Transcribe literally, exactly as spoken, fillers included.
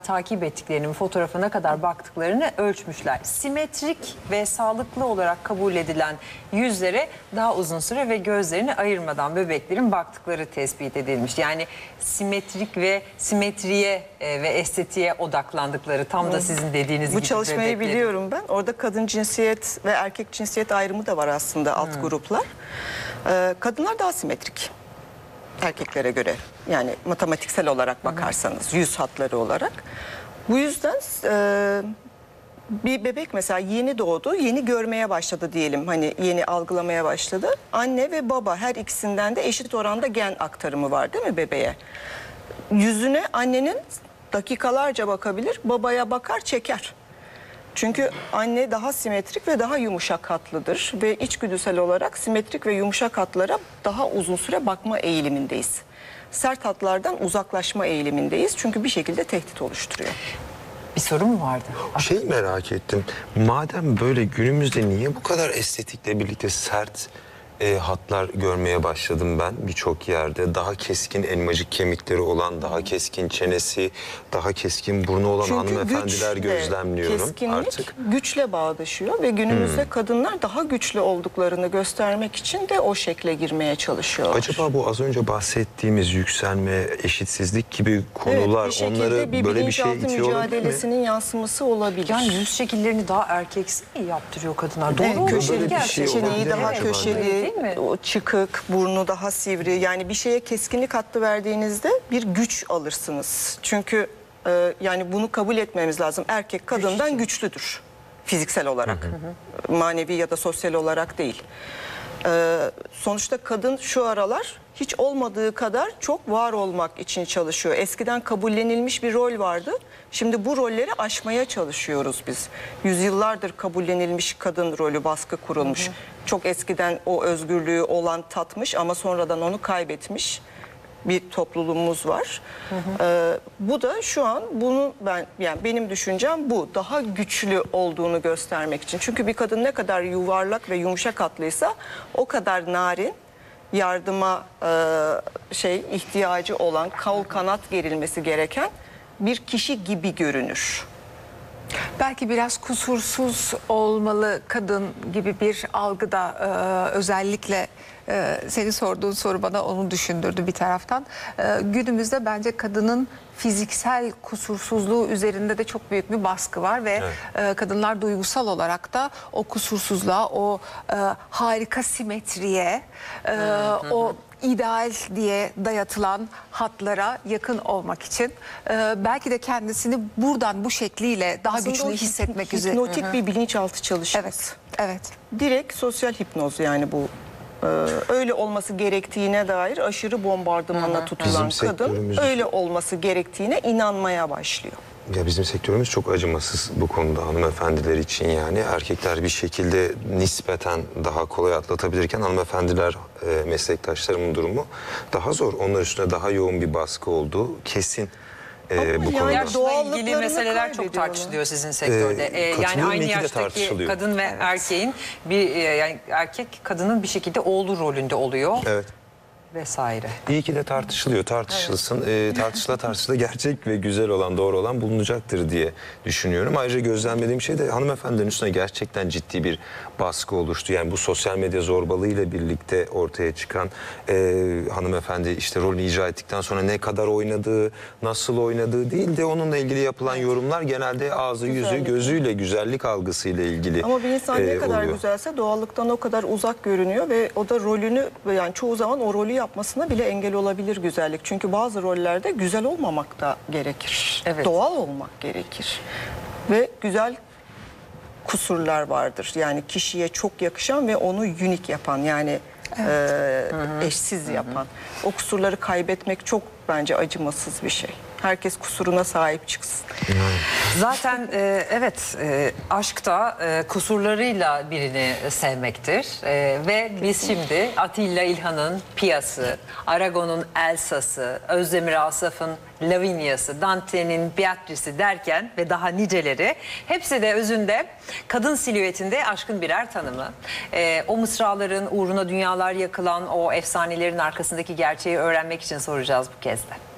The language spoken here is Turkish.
takip ettiklerinin fotoğrafına kadar baktıklarını ölçmüşler. Simetrik ve sağlıklı olarak kabul edilen yüzlere daha uzun süre ve gözlerini ayırmadan bebeklerin baktıkları tespit edilmiş. Yani simetrik ve simetriye e, ve estetiğe odaklandıkları, tam da sizin dediğiniz Bu gibi. Bu çalışmayı bebeklerin. biliyorum ben. Orada kadın cinsiyet ve erkek cinsiyet ayrımı da var aslında, alt hmm. gruplar. Ee, kadınlar daha simetrik erkeklere göre, yani matematiksel olarak bakarsanız, yüz hatları olarak. Bu yüzden e, bir bebek mesela yeni doğdu, yeni görmeye başladı diyelim, hani yeni algılamaya başladı. Anne ve baba her ikisinden de eşit oranda gen aktarımı var değil mi bebeğe? Yüzüne annenin dakikalarca bakabilir, babaya bakar çeker. Çünkü anne daha simetrik ve daha yumuşak hatlıdır ve içgüdüsel olarak simetrik ve yumuşak hatlara daha uzun süre bakma eğilimindeyiz. Sert hatlardan uzaklaşma eğilimindeyiz çünkü bir şekilde tehdit oluşturuyor. Bir sorun mu vardı? Şey merak ettim. Madem böyle, günümüzde niye bu kadar estetikle birlikte sert e, hatlar görmeye başladım ben birçok yerde? Daha keskin elmacık kemikleri olan, daha keskin çenesi, daha keskin burnu olan Çünkü hanımefendiler güçle, gözlemliyorum keskinlik artık. güçle bağdaşıyor ve günümüzde hmm. kadınlar daha güçlü olduklarını göstermek için de o şekle girmeye çalışıyorlar. Acaba bu az önce bahsettiğimiz yükselme, eşitsizlik gibi konular, evet, bir onları bir böyle bir şeye itiyor olabilir mi? mücadelesinin yansıması olabilir. Yani yüz şekillerini daha erkeksi mi yaptırıyor kadınlar? Doğru evet, mu? Köşeli, bir şey çeneyi daha evet, köşeli, o çıkık, burnu daha sivri. Yani bir şeye keskinlik hattı verdiğinizde bir güç alırsınız. Çünkü e, yani bunu kabul etmemiz lazım. Erkek kadından güçlüdür fiziksel olarak. Hı hı. Manevi ya da sosyal olarak değil. E, sonuçta kadın şu aralar hiç olmadığı kadar çok var olmak için çalışıyor. Eskiden kabullenilmiş bir rol vardı. Şimdi bu rolleri aşmaya çalışıyoruz biz. Yüzyıllardır kabullenilmiş kadın rolü, baskı kurulmuş. Hı hı. Çok eskiden o özgürlüğü olan tatmış ama sonradan onu kaybetmiş bir topluluğumuz var. Hı hı. Ee, bu da şu an bunu ben yani benim düşüncem bu. Daha güçlü olduğunu göstermek için. Çünkü bir kadın ne kadar yuvarlak ve yumuşak hatlıysa o kadar narin, yardıma e, şey ihtiyacı olan, kol kanat gerilmesi gereken bir kişi gibi görünür. Belki biraz kusursuz olmalı kadın gibi bir algı da e, özellikle e, senin sorduğun soru bana onu düşündürdü bir taraftan. E, günümüzde bence kadının fiziksel kusursuzluğu üzerinde de çok büyük bir baskı var ve evet. e, kadınlar duygusal olarak da o kusursuzluğa, o e, harika simetriye, e, o ideal diye dayatılan hatlara yakın olmak için e, belki de kendisini buradan bu şekliyle daha aslında güçlü hissetmek üzere. Hipnotik bir bilinçaltı çalışması. Evet, evet. Direkt sosyal hipnoz yani bu. Ee, öyle olması gerektiğine dair aşırı bombardımanla Hı -hı. tutulan Bizim kadın öyle olması gerektiğine inanmaya başlıyor. Ya bizim sektörümüz çok acımasız bu konuda hanımefendiler için yani. Erkekler bir şekilde nispeten daha kolay atlatabilirken hanımefendiler, e, meslektaşlarımın durumu daha zor. Onlar üstüne daha yoğun bir baskı olduğu kesin. Ee, bu konuda. Yaşla ilgili meseleler çok tartışılıyor sizin sektörde. Ee, ee, yani aynı yaştaki kadın ve evet. erkeğin bir yani erkek kadının bir şekilde oğlu rolünde oluyor. Evet. Vesaire. İyi ki de tartışılıyor, tartışılsın. Evet. E, tartışıla tartışıla gerçek ve güzel olan, doğru olan bulunacaktır diye düşünüyorum. Ayrıca gözlemlediğim şey de hanımefendilerin üstüne gerçekten ciddi bir baskı oluştu. Yani bu sosyal medya zorbalığıyla birlikte ortaya çıkan e, hanımefendi işte rolünü icra ettikten sonra ne kadar oynadığı, nasıl oynadığı değil de onunla ilgili yapılan evet. yorumlar genelde ağzı, güzellik. yüzü, gözüyle, güzellik algısıyla ilgili. Ama bir insan e, ne kadar oluyor. güzelse doğallıktan o kadar uzak görünüyor ve o da rolünü, yani çoğu zaman o rolü yapmasına bile engel olabilir güzellik. Çünkü bazı rollerde güzel olmamak da gerekir. Evet. Doğal olmak gerekir. Ve güzel kusurlar vardır. Yani kişiye çok yakışan ve onu unik yapan, yani evet. e, eşsiz Hı -hı. yapan. O kusurları kaybetmek çok bence acımasız bir şey. Herkes kusuruna sahip çıksın. Zaten e, evet e, aşk da e, kusurlarıyla birini sevmektir. E, ve biz şimdi Atilla İlhan'ın Piyası, Aragon'un Elsa'sı, Özdemir Asaf'ın Lavinia'sı, Dante'nin Beatrice'i derken ve daha niceleri, hepsi de özünde kadın silüetinde aşkın birer tanımı. E, o mısraların uğruna dünyalar yakılan o efsanelerin arkasındaki gerçeği öğrenmek için soracağız bu kez de.